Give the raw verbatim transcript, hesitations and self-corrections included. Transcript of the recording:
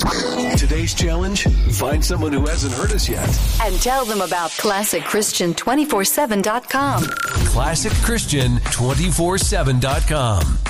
Today's challenge, find someone who hasn't heard us yet. And tell them about classic christian two forty-seven dot com. classic christian two forty-seven dot com.